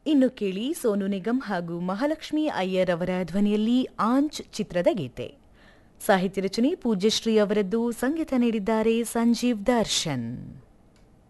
ಇನ್ನು ಕೇಳಿ ಸೋನು ನಿಗಮ್ ಹಾಗೂ ಮಹಾಲಕ್ಷ್ಮಿ ಅಯ್ಯರ್ ಅವರ ಧ್ವನಿಯಲ್ಲಿ ಆಂಚ್ ಚಿತ್ರದ ಗೀತೆ. ಸಾಹಿತ್ಯ ರಚನೆ ಪೂಜ್ಯಶ್ರೀ ಅವರದ್ದು, ಸಂಗೀತ ನೀಡಿದ್ದಾರೆ ಸಂಜೀವ್ ದರ್ಶನ್.